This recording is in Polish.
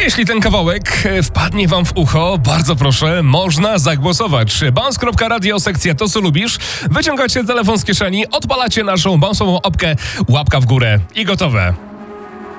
jeśli ten kawałek wpadnie wam w ucho, bardzo proszę, można zagłosować. Bounce.radio, sekcja to co lubisz. Wyciągacie telefon z kieszeni, odpalacie naszą bounce'ową apkę, łapka w górę i gotowe.